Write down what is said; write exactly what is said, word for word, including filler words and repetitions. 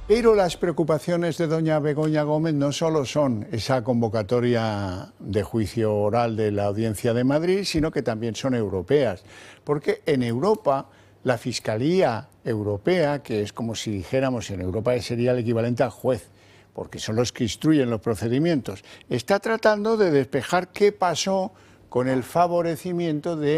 Pero las preocupaciones de doña Begoña Gómez no solo son esa convocatoria de juicio oral de la Audiencia de Madrid, sino que también son europeas. Porque en Europa, la Fiscalía Europea, que es como si dijéramos en Europa sería el equivalente al juez, porque son los que instruyen los procedimientos, está tratando de despejar qué pasó con el favorecimiento de